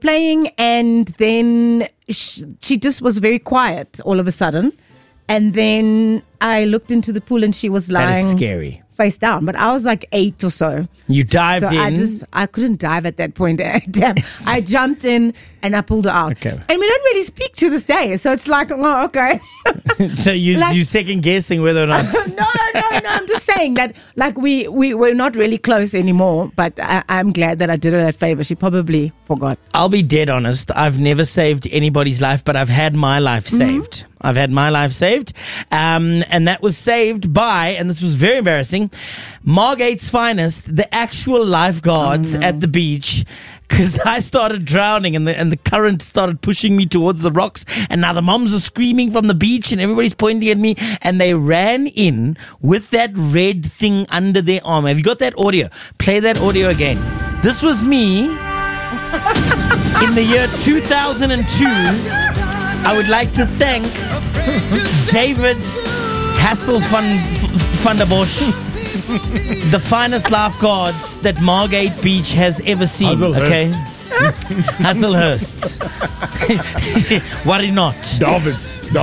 playing, and then she just was very quiet all of a sudden. And then I looked into the pool and she was lying. That is scary. Face down, but I was like 8 or so. You dived in. I couldn't dive at that point. Damn. I jumped in and I pulled her out. Okay. And we don't really speak to this day, so it's like, oh, okay. So you second guessing whether or not. No. I'm just saying that, like, we're not really close anymore. But I'm glad that I did her that favor. She probably forgot. I'll be dead honest. I've never saved anybody's life, but I've had my life saved. I've had my life saved. And that was saved by, and this was very embarrassing, Margate's finest, the actual lifeguards at the beach. Because I started drowning and the current started pushing me towards the rocks. And now the moms are screaming from the beach and everybody's pointing at me. And they ran in with that red thing under their arm. Have you got that audio? Play that audio again. This was me in the year 2002. I would like to thank David Hassel van der Bosch, the finest lifeguards that Margate Beach has ever seen. Hazelhurst. Okay, Hazelhurst. Worry not. David,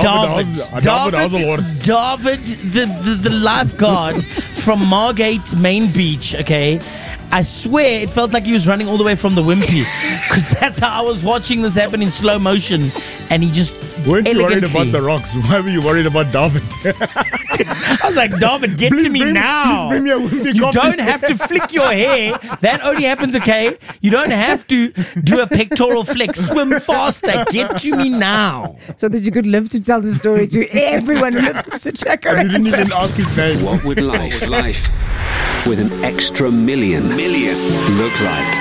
the lifeguard from Margate Main Beach. Okay. I swear it felt like he was running all the way from the Wimpy, because that's how I was watching this happen in slow motion, and he just weren't you worried elegantly. about the rocks? Why were you worried about David? I was like, David, get to me now. Please bring me a Wimpy You coffee. don't have to flick your hair. That only happens, okay? You don't have to do a pectoral flex. Swim faster. Get to me now. So that you could live to tell the story to everyone who listens to Jacaranda. And you didn't even ask his name. What would life with an extra million look like?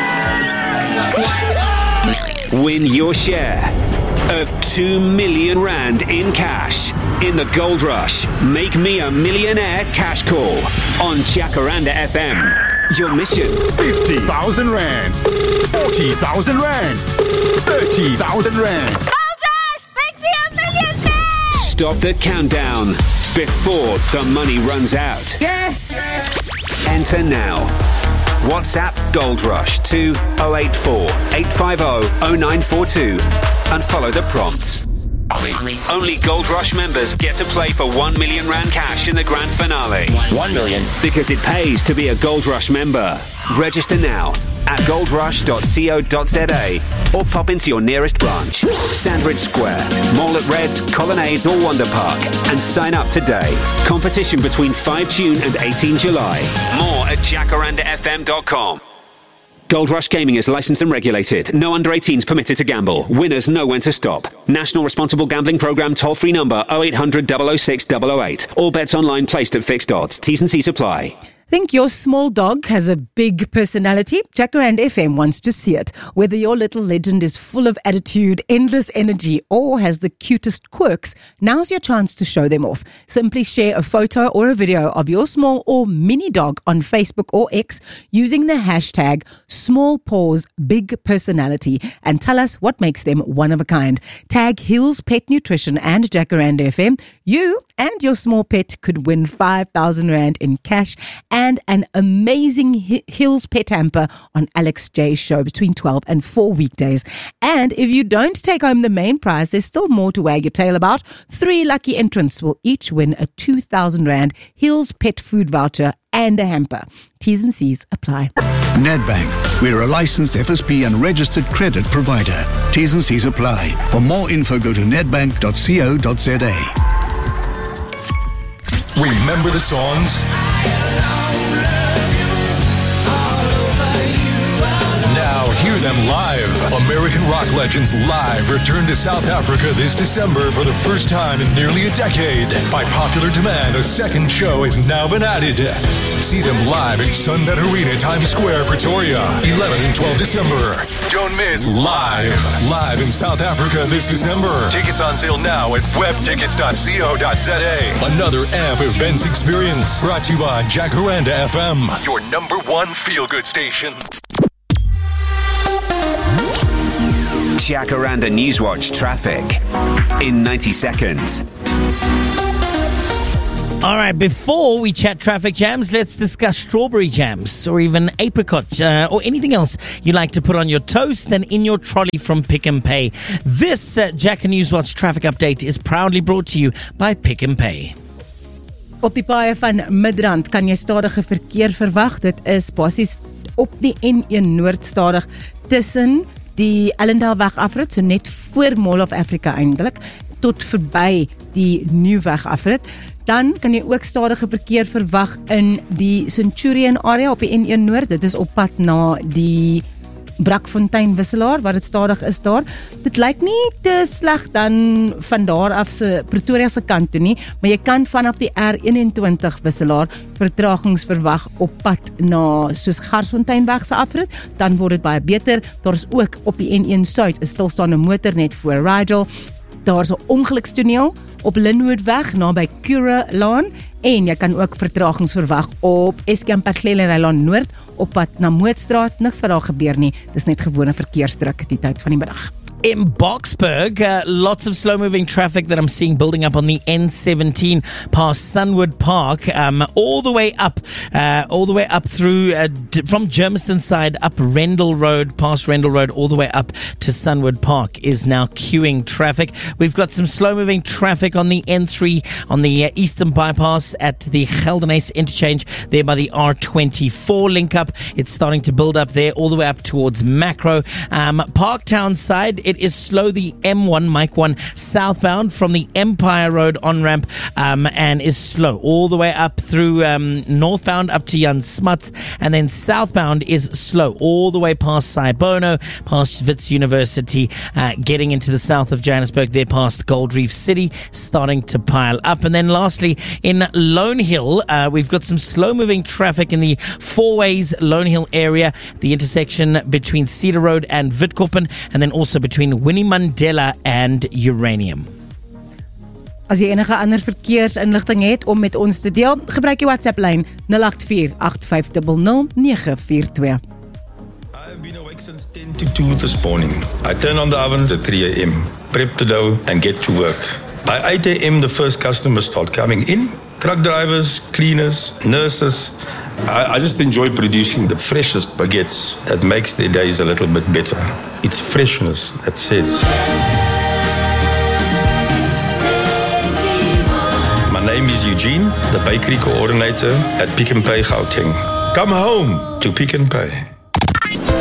Win your share of 2 million rand in cash in the Gold Rush. Make me a millionaire cash call on Jacaranda FM. Your mission: 50,000 rand, 40,000 rand, 30,000 rand. Gold Rush, make me a millionaire! Stop the countdown before the money runs out. Enter now. WhatsApp Gold Rush to 084 850 0942 and follow the prompts. Only Gold Rush members get to play for 1 million rand cash in the grand finale. 1 million. Because it pays to be a Gold Rush member. Register now at goldrush.co.za or pop into your nearest branch, Sandridge Square, Mall at Reds, Colonnade or Wonder Park, and sign up today. Competition between 5 June and 18 July. More at jacarandafm.com. Gold Rush Gaming is licensed and regulated. No under 18s permitted to gamble. Winners know when to stop. National Responsible Gambling Programme toll-free number 0800 006 008. All bets online placed at fixed odds. T's and C's apply. Think your small dog has a big personality? Jacaranda FM wants to see it. Whether your little legend is full of attitude, endless energy, or has the cutest quirks, now's your chance to show them off. Simply share a photo or a video of your small or mini dog on Facebook or X using the hashtag #SmallPawsBigPersonality and tell us what makes them one of a kind. Tag Hills Pet Nutrition and Jacaranda FM. You and your small pet could win 5,000 Rand in cash and an amazing Hills Pet hamper on Alex J's show between 12 and 4 weekdays. And if you don't take home the main prize, there's still more to wag your tail about. 3 lucky entrants will each win a 2,000 Rand Hills Pet food voucher and a hamper. T's and C's apply. Nedbank, we're a licensed FSP and registered credit provider. T's and C's apply. For more info, go to nedbank.co.za. Remember the songs? Now hear them live. American rock legends live return to South Africa this December for the first time in nearly a decade. By popular demand, a second show has now been added. See them live at Sunbet Arena, Times Square, Pretoria, 11 and 12 December. Don't miss Live in South Africa this December. Tickets on sale now at webtickets.co.za. Another AMP Events experience brought to you by Jacaranda FM, your #1 feel-good station. Jacaranda Newswatch traffic in 90 seconds. All right, before we chat traffic jams, let's discuss strawberry jams or even apricot or anything else you like to put on your toast and in your trolley from Pick n Pay. This Jack and Newswatch traffic update is proudly brought to you by Pick n Pay. Op die paaie van Midrand kan jy stadige verkeer verwag. Dit is basies op die N1 Noord stadig tussen die Ellendalweg afrit, so net voor Mall of Africa eintlik, tot verby die Nieuwweg afrit. Dan kan jy ook stadige verkeer verwag in die Centurion area op die N1 Noord. Dit is op pad na die Brakfontein wisselaar, waar dit stadig is daar. Dit lyk nie te sleg dan van daar af se Pretoria se kant toe nie, maar jy kan vanaf die R21 wisselaar vertragings verwag op pad na soos Garsfonteinweg se afrit, dan word dit baie beter. Daar is ook op die N1 Suid 'n stilstaande motor net voor Rigel. Daar's 'n ongelukstoneel op Linwoodweg naby Cura Laan en jy kan ook vertragings verwag op Eskamperglele Laan Noord op pad na Mootstraat. Niks wat daar gebeur nie. Dis net gewone verkeersdruk die tyd van die middag. In Boksburg, lots of slow-moving traffic that I'm seeing building up on the N17 past Sunwood Park, all the way up through from Germiston side up Rendell Road, past Rendell Road, all the way up to Sunwood Park is now queuing traffic. We've got some slow-moving traffic on the N3 on the Eastern Bypass at the Geldenhuys interchange there by the R24 link up. It's starting to build up there all the way up towards Macro. Parktown side, it is slow, the M1, Mike 1 southbound from the Empire Road on-ramp and is slow all the way up through northbound up to Jan Smuts, and then southbound is slow all the way past Saibono, past Wits University, getting into the south of Johannesburg there past Gold Reef City, starting to pile up. And then lastly, in Lone Hill, we've got some slow-moving traffic in the Four Ways Lone Hill area, the intersection between Cedar Road and Witkoppen, and then also between Winnie Mandela and Uranium. As jy enige ander verkeersinligting het om met ons te deel, gebruik die WhatsApp lyn 084-8500-942. I've been awake since 10 to 2 this morning. I turn on the ovens at 3 a.m., prep the dough and get to work. By 8 a.m. the first customers start coming in. Truck drivers, cleaners, nurses. I just enjoy producing the freshest baguettes that makes their days a little bit better. It's freshness that says. My name is Eugene, the bakery coordinator at Pick n Pay Gauteng. Come home to Pick n Pay.